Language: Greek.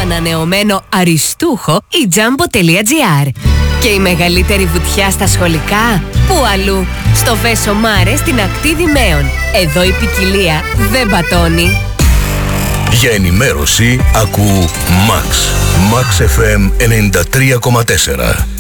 ανανεωμένο αριστούχο η Jumbo.gr. Και η μεγαλύτερη βουτιά στα σχολικά, πού αλλού? Στο Βέσο Μάρε στην ακτή Δημαίων. Εδώ η ποικιλία δεν πατώνει. Για ενημέρωση, ακού Max FM 93,4.